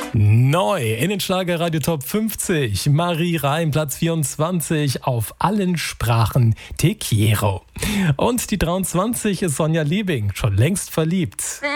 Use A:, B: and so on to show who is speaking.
A: Neu in den Schlagerradio Top 50. Marie Reim, Platz 24 auf allen Sprachen Te quiero. Und die 23 ist Sonja Liebing, schon längst verliebt.